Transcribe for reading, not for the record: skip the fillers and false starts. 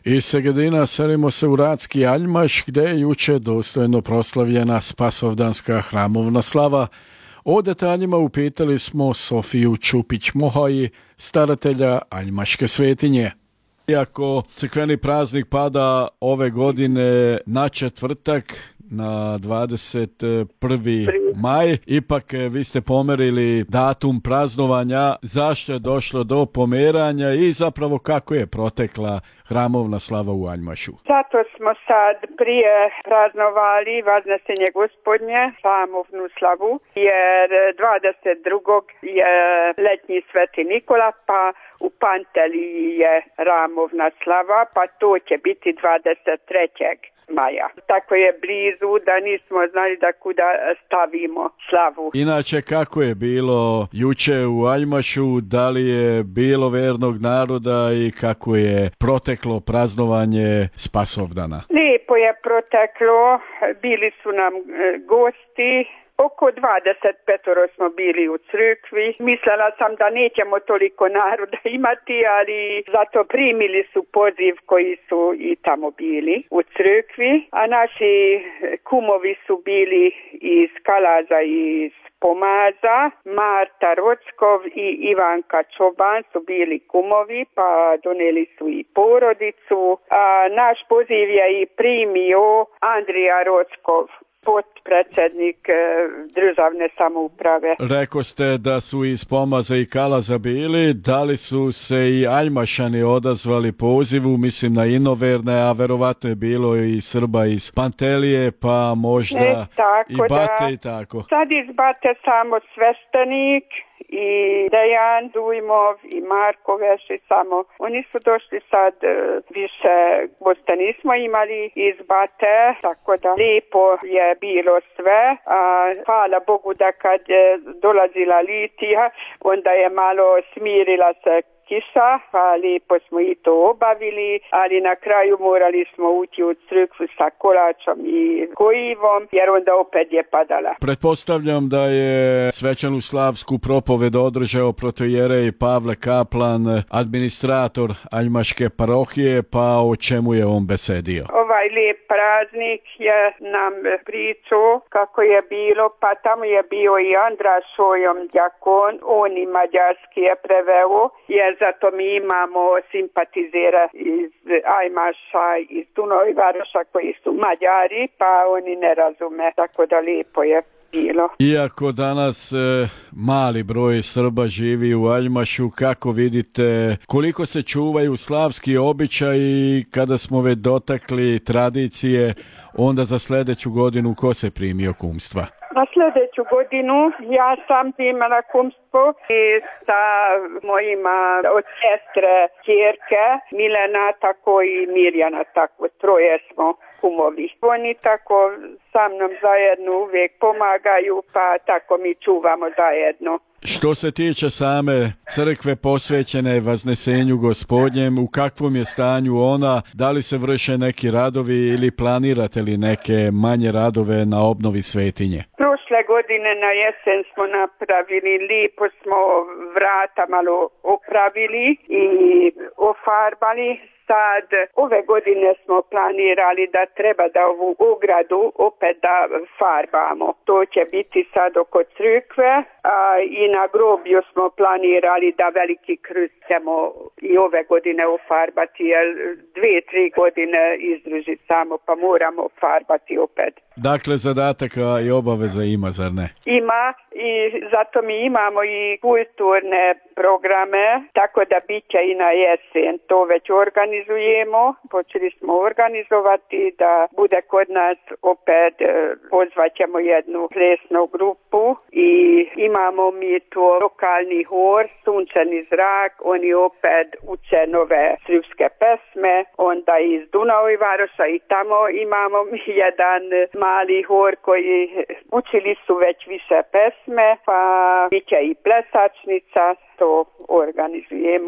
Iz Segedina selimo se u Rački Aljmaš, gdje je juče dostojno proslavljena Spasovdanska hramovna slava. O detaljima upitali smo Sofiju Čupić-Mohaji, staratelja Aljmaške svetinje. Iako crkveni praznik pada ove godine na četvrtak, na 21. maj, ipak vi ste pomerili datum praznovanja. Zašto je došlo do pomeranja i zapravo kako je protekla hramovna slava u Aljmašu? Zato smo sad prije praznovali Vaznesenje Gospodnje, hramovnu slavu, jer 22. je letnji Sveti Nikola, pa u Panteliji je hramovna slava, pa to će biti 23. maja. Tako je blizu da nismo znali da kuda stavimo slavu. Inače, kako je bilo juče u Aljmašu? Da li je bilo vernog naroda i kako je proteklo praznovanje Spasovdana? Lijepo je proteklo, bili su nam gosti. Oko 25 smo bili u crkvi. Mislila sam da nećemo toliko naroda imati, ali zato primili su poziv koji su i tamo bili u crkvi. A naši kumovi su bili iz Kalaza i iz Pomaza. Marta Rockov i Ivanka Čoban su bili kumovi, pa donijeli su i porodicu. A naš poziv je i primio Andrija Rockov, potpredsjednik državne samouprave. Rekao ste da su iz Pomaza i Kalaza bili. Da li su se i Aljmašani odazvali pozivu, mislim na inoverne, a verovatno je bilo i Srba iz Pantelije, pa možda i Bate i tako? Sad iz Bate samo sveštenik i Dejan Dujmov i Marko Veši samo. Oni su došli sad, više gosta nismo imali iz Bate, tako da lijepo je bilo sve. Hvala Bogu da kad je dolazila Litija, onda je malo smirila se kiša, a lijepo smo i to obavili, ali na kraju morali smo ući u crkvu sa kolačom i gojivom, jer onda opet je padala. Pretpostavljam da je svečanu slavsku propoved održao protoijerej Pavle Kaplan, administrator Aljmaške parohije, pa o čemu je on besedio? Ovaj lijep praznik je nam pričao kako je bilo, pa tamo je bio i Andra Šojom djakon, on i mađarski je preveo, jer zato mi imamo simpatizera iz Aljmaša, iz Dunoj Varoša koji su Mađari, pa oni ne razume, tako da lijepo je bilo. Iako danas mali broj Srba živi u Aljmašu, kako vidite koliko se čuvaju slavski običaji? Kada smo već dotakli tradicije, onda za sljedeću godinu ko se primio kumstva? Na sljedeću godinu ja sam imala kumstvo i sa mojima od sestre ćerke Milena, tako i Mirjana, tako troje smo kumovi. Oni tako sa mnom zajedno uvijek pomagaju, pa tako mi čuvamo zajedno. Što se tiče same crkve posvećene Vaznesenju Gospodnjem, u kakvom je stanju ona? Da li se vrše neki radovi ili planirate li neke manje radove na obnovi svetinje? Prošle godine na jesen smo napravili, lijepo smo vrata malo opravili i ofarbali. Sad, ove godine smo planirali da treba da ovu ogradu opet da farbamo. To će biti sad oko crkve, i na groblju smo planirali da veliki krst ćemo i ove godine ofarbati, jer 2-3 godine izdrži samo, pa moramo farbati opet. Dakle, zadataka i obaveza ima, zar ne? Ima, i zato mi imamo i kulturne programe, tako da bit će i na jesen. To već organizujemo, počeli smo organizovati da bude kod nas opet, pozvaćemo jednu plesnu grupu i imamo mi to lokalni hor, Sunčani zrak, oni opet uče nove srpske pesme, onda iz Dunoj Varoša i tamo imamo jedan mali hor koji učili su već više pesme, pa bit će i plesačnica, to organizujemo.